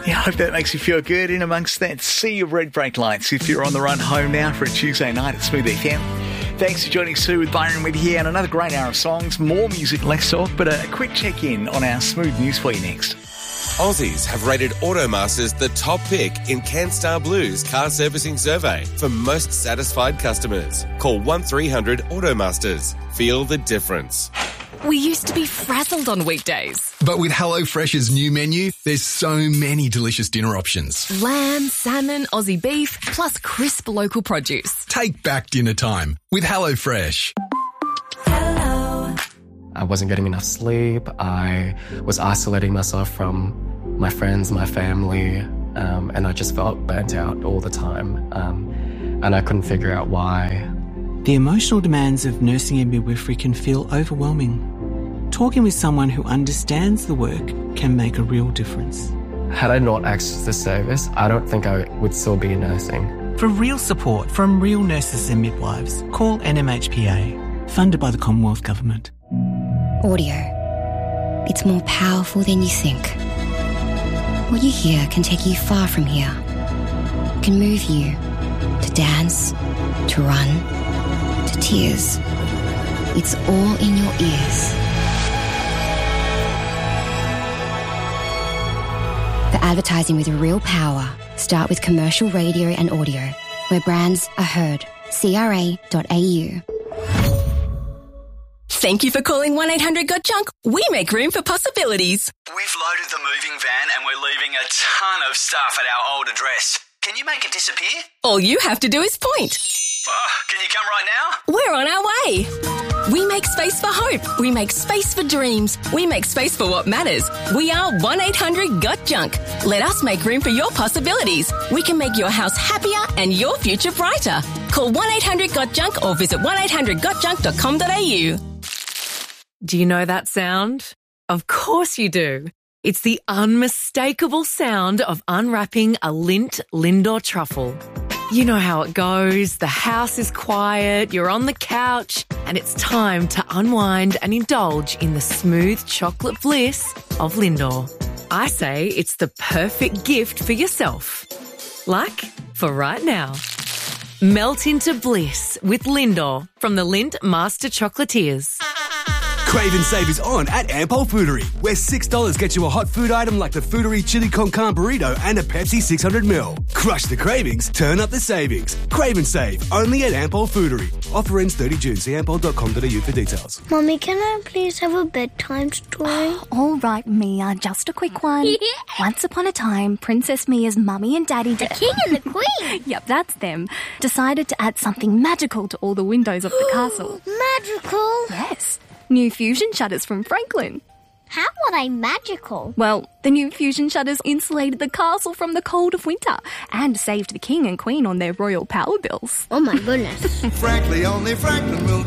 Yeah, I hope that makes you feel good in amongst that sea of red brake lights if you're on the run home now for a Tuesday night at Smooth FM. Thanks for joining Sue with Byron with here, and another great hour of songs, more music, less talk, but a quick check-in on our Smooth News for you next. Aussies have rated Automasters the top pick in CanStar Blue's car servicing survey for most satisfied customers. Call 1300 Automasters. Feel the difference. We used to be frazzled on weekdays. But with HelloFresh's new menu, there's so many delicious dinner options. Lamb, salmon, Aussie beef, plus crisp local produce. Take back dinner time with HelloFresh. I wasn't getting enough sleep. I was isolating myself from my friends, my family, and I just felt burnt out all the time. And I couldn't figure out why. The emotional demands of nursing and midwifery can feel overwhelming. Talking with someone who understands the work can make a real difference. Had I not accessed this service, I don't think I would still be nursing. For real support from real nurses and midwives, call NMHPA, funded by the Commonwealth Government. Audio. It's more powerful than you think. What you hear can take you far from here. It can move you to dance, to run, to tears. It's all in your ears. For advertising with real power, start with commercial radio and audio, where brands are heard. CRA.au. Thank you for calling 1-800-GOT-JUNK. We make room for possibilities. We've loaded the moving van and we're leaving a ton of stuff at our old address. Can you make it disappear? All you have to do is point. Can you come right now? We're on our way. We make space for hope. We make space for dreams. We make space for what matters. We are 1-800-GOT-JUNK. Let us make room for your possibilities. We can make your house happier and your future brighter. Call 1-800-GOT-JUNK or visit 1-800-GOT-JUNK.com.au. Do you know that sound? Of course you do. It's the unmistakable sound of unwrapping a Lindt Lindor truffle. You know how it goes. The house is quiet, you're on the couch, and it's time to unwind and indulge in the smooth chocolate bliss of Lindor. I say it's the perfect gift for yourself. Like for right now. Melt into bliss with Lindor from the Lindt Master Chocolatiers. Crave and save is on at Ampol Foodery, where $6 gets you a hot food item like the Foodery Chili Con Carne Burrito and a Pepsi 600ml. Crush the cravings, turn up the savings. Crave and save, only at Ampol Foodery. Offer ends 30 June. See ampol.com.au for details. Mummy, can I please have a bedtime story? All right, Mia, just a quick one. Once upon a time, Princess Mia's mummy and daddy... The king and the queen? Yep, that's them. Decided to add something magical to all the windows of the castle. Magical? Yes. New fusion shutters from Franklin. How are they magical? Well, the new fusion shutters insulated the castle from the cold of winter and saved the king and queen on their royal power bills. Oh my goodness. Frankly, only Franklin will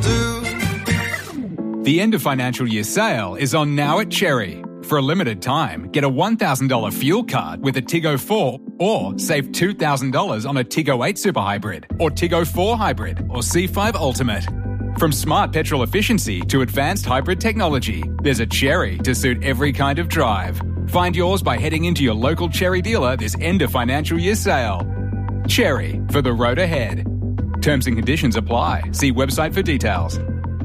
do. The end of financial year sale is on now at Cherry. For a limited time, get a $1,000 fuel card with a Tiggo 4 or save $2,000 on a Tiggo 8 Super Hybrid or Tiggo 4 Hybrid or C5 Ultimate. From smart petrol efficiency to advanced hybrid technology, there's a Cherry to suit every kind of drive. Find yours by heading into your local Cherry dealer this end of financial year sale. Cherry, for the road ahead. Terms and conditions apply. See website for details.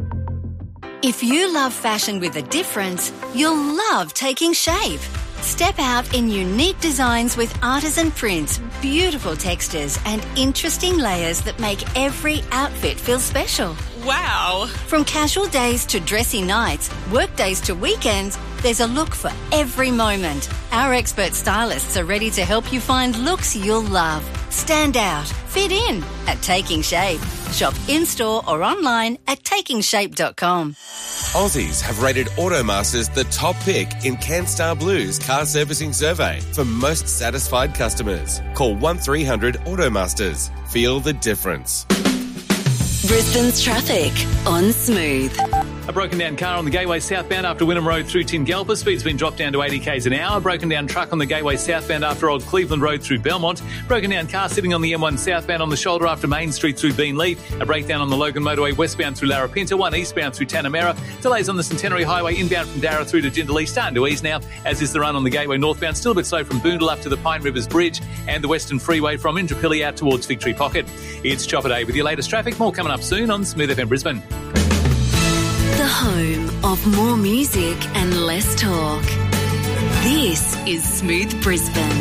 If you love fashion with a difference, you'll love Taking Shape. Step out in unique designs with artisan prints, beautiful textures and interesting layers that make every outfit feel special. Wow. From casual days to dressy nights, work days to weekends, there's a look for every moment. Our expert stylists are ready to help you find looks you'll love. Stand out, fit in at Taking Shape. Shop in-store or online at takingshape.com. Aussies have rated Automasters the top pick in CanStar Blue's car servicing survey for most satisfied customers. Call 1300 Automasters. Feel the difference. Brisbane's traffic on Smooth. A broken down car on the Gateway southbound after Wynnum Road through Tingalpa. Speed's been dropped down to 80 k's an hour. Broken down truck on the Gateway southbound after Old Cleveland Road through Belmont. Broken down car sitting on the M1 southbound on the shoulder after Main Street through Beanleaf. A breakdown on the Logan Motorway westbound through Larapinta. One eastbound through Tanamera. Delays on the Centenary Highway inbound from Darra through to Jindalee. Starting to ease now, as is the run on the Gateway northbound. Still a bit slow from Boondall up to the Pine Rivers Bridge and the Western Freeway from Indooroopilly out towards Victory Pocket. It's Chopper Day with your latest traffic. More coming up soon on Smooth FM Brisbane. The home of more music and less talk. This is Smooth Brisbane.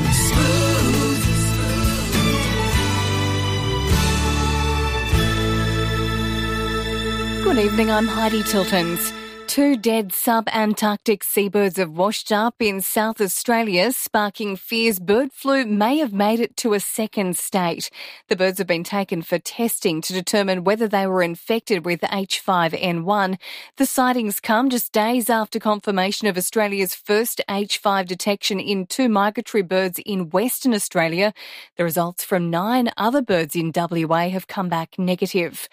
Good evening, I'm Heidi Tiltons. 2 dead sub-Antarctic seabirds have washed up in South Australia, sparking fears bird flu may have made it to a second state. The birds have been taken for testing to determine whether they were infected with H5N1. The sightings come just days after confirmation of Australia's first H5 detection in 2 migratory birds in Western Australia. The results from 9 other birds in WA have come back negative.